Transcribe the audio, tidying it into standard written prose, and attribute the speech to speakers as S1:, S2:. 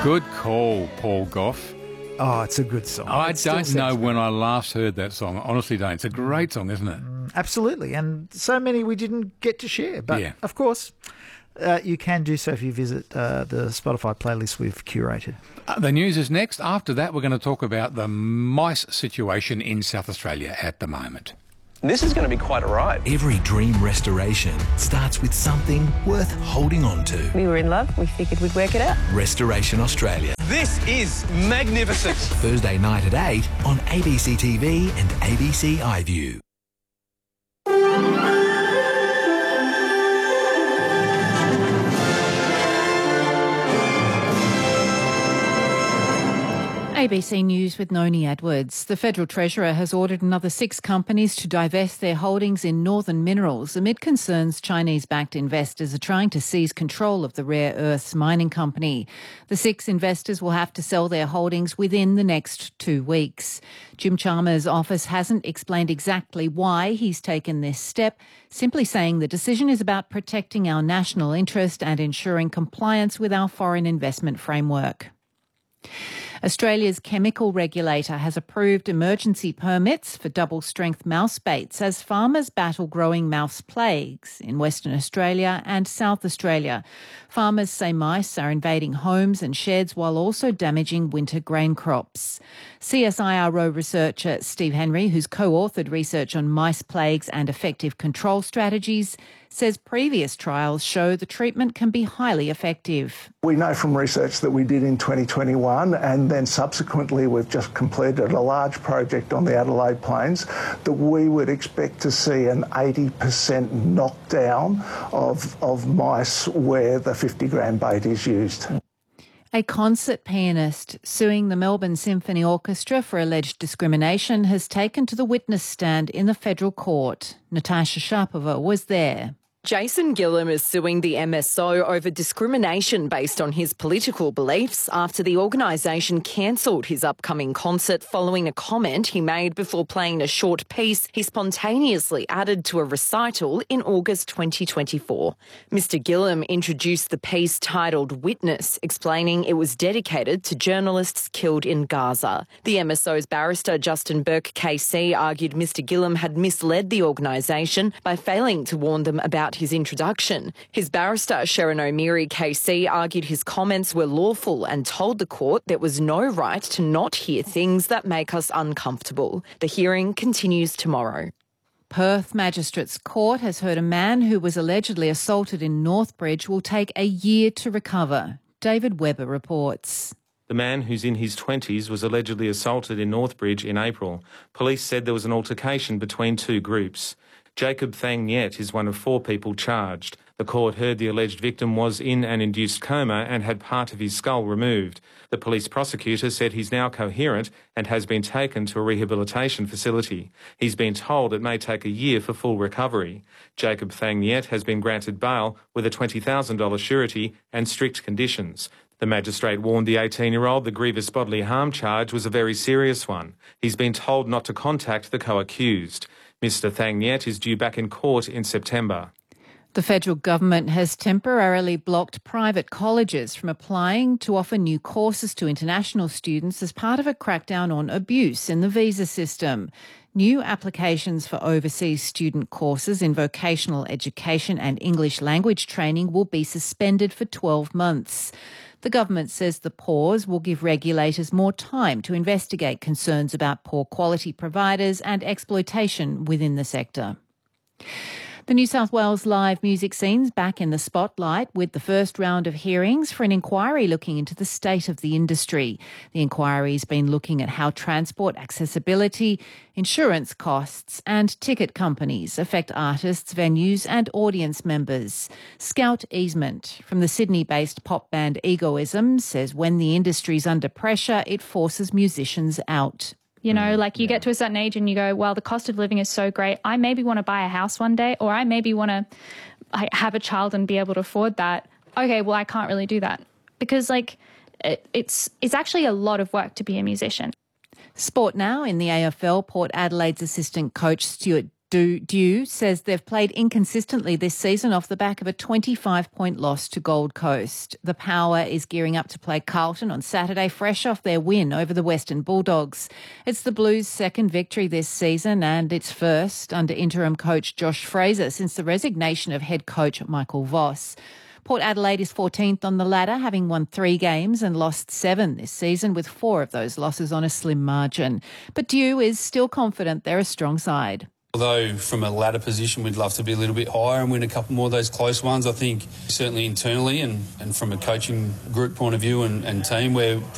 S1: Good call, Paul Gough.
S2: Oh, it's a good song.
S1: I don't know when I last heard that song. I honestly don't. It's a great song, isn't it?
S2: Absolutely, and so many we didn't get to share. But,
S1: Yeah.
S2: of course, you can do so if you visit the Spotify playlist we've curated.
S1: The news is next. After that, we're going to talk about the mice situation in South Australia at the moment.
S3: This is going to be quite a ride.
S4: Every dream restoration starts with something worth holding on to.
S5: We were in love. We figured we'd work it out.
S4: Restoration Australia.
S3: This is magnificent.
S4: Thursday night at 8 on ABC TV and ABC iView.
S6: ABC News with Noni Edwards. The Federal Treasurer has ordered another 6 companies to divest their holdings in Northern Minerals amid concerns Chinese-backed investors are trying to seize control of the rare earths mining company. The 6 investors will have to sell their holdings within the next 2 weeks. Jim Chalmers' office hasn't explained exactly why he's taken this step, simply saying the decision is about protecting our national interest and ensuring compliance with our foreign investment framework. Australia's chemical regulator has approved emergency permits for double-strength mouse baits as farmers battle growing mouse plagues in Western Australia and South Australia. Farmers say mice are invading homes and sheds while also damaging winter grain crops. CSIRO researcher Steve Henry, who's co-authored research on mice plagues and effective control strategies, says previous trials show the treatment can be highly effective.
S7: We know from research that we did in 2021 and then subsequently we've just completed a large project on the Adelaide Plains that we would expect to see an 80% knockdown of mice where the 50-gram bait is used.
S6: A concert pianist suing the Melbourne Symphony Orchestra for alleged discrimination has taken to the witness stand in the federal court. Natasha Sharpova was there.
S8: Jason Gillam is suing the MSO over discrimination based on his political beliefs after the organisation cancelled his upcoming concert following a comment he made before playing a short piece he spontaneously added to a recital in August 2024. Mr Gillam introduced the piece titled Witness, explaining it was dedicated to journalists killed in Gaza. The MSO's barrister Justin Burke KC argued Mr Gillam had misled the organisation by failing to warn them about his introduction. His barrister, Sharon O'Meary KC, argued his comments were lawful and told the court there was no right to not hear things that make us uncomfortable. The hearing continues tomorrow.
S6: Perth Magistrates Court has heard a man who was allegedly assaulted in Northbridge will take a year to recover. David Webber reports.
S9: The man, who's in his 20s, was allegedly assaulted in Northbridge in April. Police said there was an altercation between 2 groups. Jacob Thang Niet is one of 4 people charged. The court heard the alleged victim was in an induced coma and had part of his skull removed. The police prosecutor said he's now coherent and has been taken to a rehabilitation facility. He's been told it may take a year for full recovery. Jacob Thang Niet has been granted bail with a $20,000 surety and strict conditions. The magistrate warned the 18-year-old the grievous bodily harm charge was a very serious one. He's been told not to contact the co-accused. Mr Thang Niet is due back in court in September.
S6: The federal government has temporarily blocked private colleges from applying to offer new courses to international students as part of a crackdown on abuse in the visa system. New applications for overseas student courses in vocational education and English language training will be suspended for 12 months. The government says the pause will give regulators more time to investigate concerns about poor quality providers and exploitation within the sector. The New South Wales live music scene's back in the spotlight with the first round of hearings for an inquiry looking into the state of the industry. The inquiry's been looking at how transport accessibility, insurance costs and ticket companies affect artists, venues and audience members. Scout Easement from the Sydney-based pop band Egoism says when the industry's under pressure, it forces musicians out.
S10: You know, like you get to a certain age and you go, well, the cost of living is so great. I maybe want to buy a house one day, or I maybe want to have a child and be able to afford that. Okay, well, I can't really do that because it's actually a lot of work to be a musician.
S6: Sport now in the AFL. Port Adelaide's assistant coach Stuart Dew says they've played inconsistently this season off the back of a 25-point loss to Gold Coast. The Power is gearing up to play Carlton on Saturday, fresh off their win over the Western Bulldogs. It's the Blues' second victory this season and its first under interim coach Josh Fraser since the resignation of head coach Michael Voss. Port Adelaide is 14th on the ladder, having won 3 games and lost 7 this season, with 4 of those losses on a slim margin. But Dew is still confident they're a strong side.
S11: Although from a ladder position we'd love to be a little bit higher and win a couple more of those close ones, I think certainly internally and from a coaching group point of view and team, we're